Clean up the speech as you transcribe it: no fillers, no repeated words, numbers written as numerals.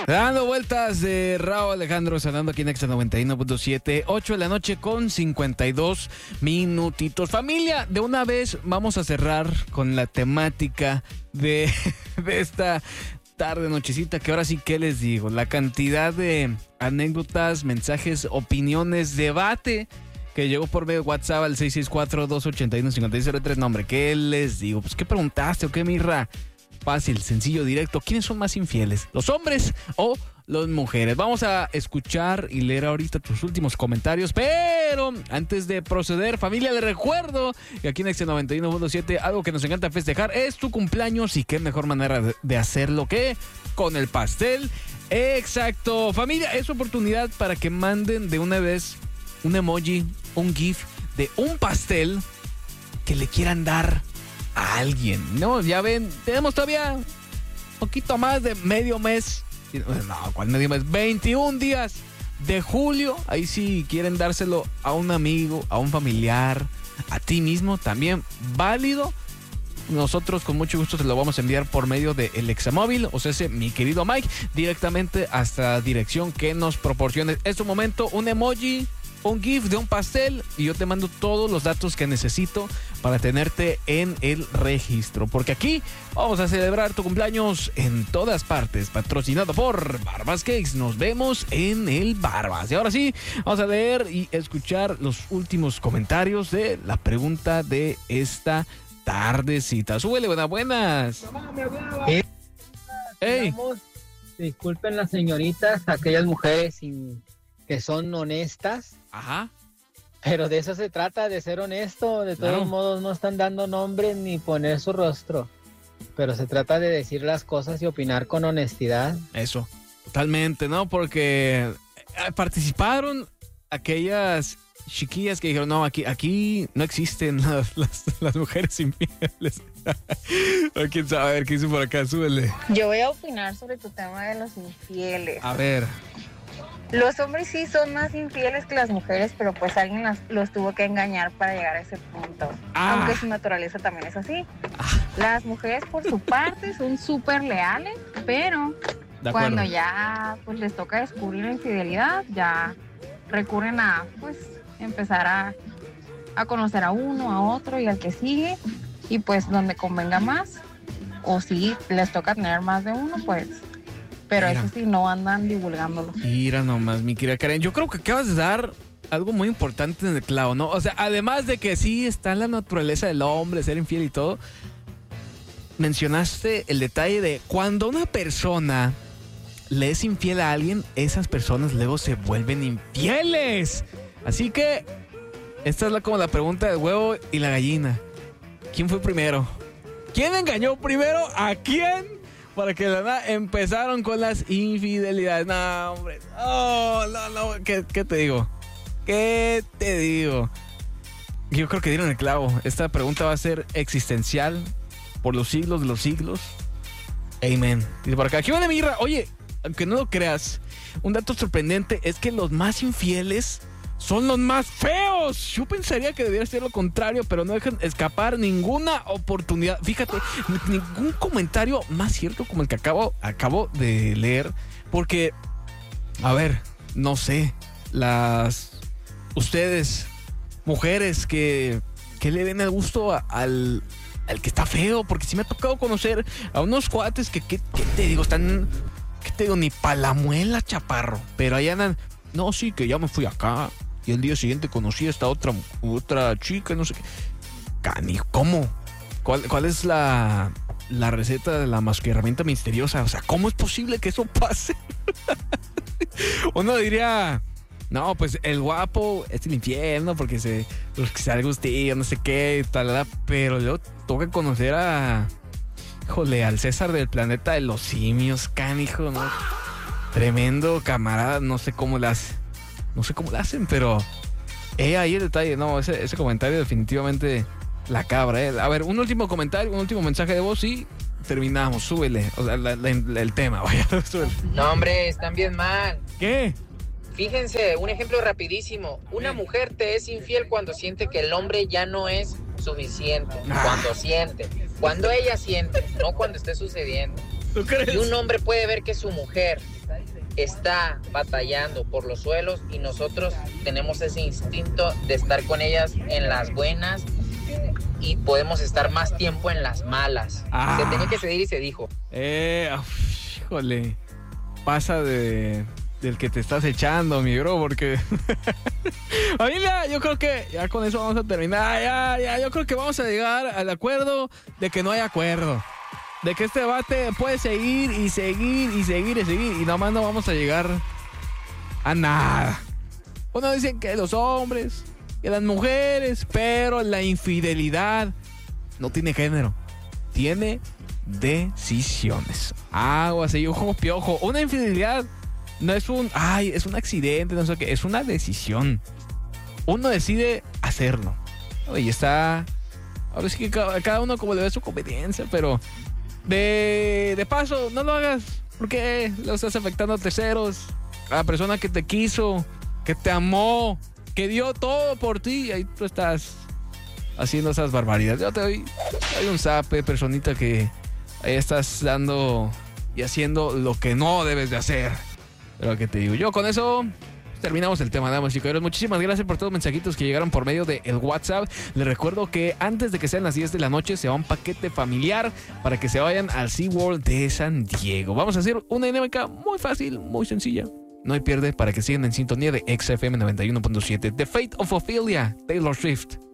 Dando vueltas de Raúl Alejandro Sanando aquí en Exa 91.7, 8 de la noche con 52 minutitos. Familia, de una vez vamos a cerrar con la temática de esta tarde, nochecita, que ahora sí, ¿qué les digo? La cantidad de anécdotas, mensajes, opiniones, debate que llegó por medio de WhatsApp al 664-281-5603. No, hombre, ¿qué les digo? Pues, ¿qué preguntaste o qué, Mirra? Fácil, sencillo, directo. ¿Quiénes son más infieles? ¿Los hombres o las mujeres? Vamos a escuchar y leer ahorita tus últimos comentarios, pero antes de proceder, familia, les recuerdo que aquí en Exa 91.7 algo que nos encanta festejar es tu cumpleaños, y qué mejor manera de hacerlo que con el pastel. Exacto, familia, es oportunidad para que manden de una vez un emoji, un GIF de un pastel que le quieran dar a alguien, ¿no? Ya ven, tenemos todavía un poquito más de medio mes. No, ¿cuál medio mes? 21 días de julio. Ahí sí quieren dárselo a un amigo, a un familiar, a ti mismo, también válido. Nosotros con mucho gusto te lo vamos a enviar por medio del Examóvil, o sea, mi querido Mike, directamente hasta la dirección que nos proporciones. En este momento, un emoji, un GIF de un pastel, y yo te mando todos los datos que necesito para tenerte en el registro, porque aquí vamos a celebrar tu cumpleaños en todas partes, patrocinado por Barbas Cakes. Nos vemos en el Barbas. Y ahora sí, vamos a leer y escuchar los últimos comentarios de la pregunta de esta tardecita. Súbele, buenas. Hey. Disculpen las señoritas, aquellas mujeres que son honestas. Ajá. Pero de eso se trata, de ser honesto. De todos modos, no están dando nombres ni poner su rostro. Pero se trata de decir las cosas y opinar con honestidad. Eso, totalmente, ¿no? Porque participaron aquellas chiquillas que dijeron, no, aquí no existen las mujeres infieles. ¿Quién sabe? A ver, ¿qué hizo por acá? Súbele. Yo voy a opinar sobre tu tema de los infieles. A ver. Los hombres sí son más infieles que las mujeres, pero pues alguien los tuvo que engañar para llegar a ese punto. Aunque su naturaleza también es así. Las mujeres por su parte son súper leales, pero cuando ya pues les toca descubrir la infidelidad, ya recurren a pues empezar a conocer a uno, a otro y al que sigue, y pues donde convenga más, o si les toca tener más de uno, pues... Pero eso sí, no andan divulgándolo. Mira nomás, mi querida Karen. Yo creo que acabas de dar algo muy importante en el clavo, ¿no? O sea, además de que sí está en la naturaleza del hombre ser infiel y todo, mencionaste el detalle de cuando una persona le es infiel a alguien, esas personas luego se vuelven infieles. Así que esta es como la pregunta del huevo y la gallina. ¿Quién fue primero? ¿Quién engañó primero a quién? Para que la nada empezaron con las infidelidades. No, hombre. No. ¿Qué te digo? ¿Qué te digo? Yo creo que dieron el clavo. Esta pregunta va a ser existencial por los siglos de los siglos. Amen. Dice por acá, ¿qué onda, Mirra? Oye, aunque no lo creas, un dato sorprendente es que los más infieles son los más feos. Yo pensaría que debería ser lo contrario, pero no dejan escapar ninguna oportunidad. Fíjate, ningún comentario más cierto como el que acabo de leer. Porque, a ver, no sé, ustedes, mujeres que le ven el gusto al que está feo, porque sí me ha tocado conocer a unos cuates que ¿qué te digo? Están, ¿qué te digo? Ni pa' la muela, chaparro. Pero allá andan, no, sí, que ya me fui acá. Y el día siguiente conocí a esta otra chica, no sé qué. Cani, ¿cómo? ¿Cuál es la receta de la herramienta misteriosa? O sea, ¿cómo es posible que eso pase? Uno diría, no, pues el guapo es el infierno porque se da el gustillo, no sé qué, tal, pero luego toca conocer al César del planeta de los simios, canijo, ¿no? Tremendo camarada, no sé cómo lo hacen, pero ahí el detalle, no, ese comentario definitivamente la cabra, A ver, un último comentario, un último mensaje de voz y terminamos, súbele, o sea, el tema, vaya, súbele. No, hombre, están bien mal. ¿Qué? Fíjense, un ejemplo rapidísimo. Una mujer te es infiel cuando siente que el hombre ya no es suficiente. Cuando ella siente, no cuando esté sucediendo. ¿Tú crees? Y un hombre puede ver que su mujer está batallando por los suelos y nosotros tenemos ese instinto de estar con ellas en las buenas y podemos estar más tiempo en las malas. Se tenía que ceder y se dijo. Híjole, pasa del que te estás echando, mi bro, porque familia, yo creo que ya con eso vamos a terminar. Yo creo que vamos a llegar al acuerdo de que no hay acuerdo. De que este debate puede seguir y seguir y seguir y seguir y nomás no vamos a llegar a nada. Uno dice que los hombres, que las mujeres, pero la infidelidad no tiene género, tiene decisiones. Aguas y ojo piojo. Una infidelidad no es es un accidente, no sé qué, es una decisión. Uno decide hacerlo. Y está, ahora sí que cada uno como le ve su conveniencia, pero de paso, no lo hagas porque lo estás afectando a terceros, a la persona que te quiso, que te amó, que dio todo por ti y ahí tú estás haciendo esas barbaridades. Yo te doy un zape, personita, que ahí estás dando y haciendo lo que no debes de hacer. Pero que te digo, yo con eso terminamos el tema, damas y caballeros. Muchísimas gracias por todos los mensajitos que llegaron por medio del WhatsApp. Les recuerdo que antes de que sean las 10 de la noche se va un paquete familiar para que se vayan al SeaWorld de San Diego. Vamos a hacer una dinámica muy fácil, muy sencilla. No hay pierde para que sigan en sintonía de XFM 91.7. The Fate of Ophelia, Taylor Swift.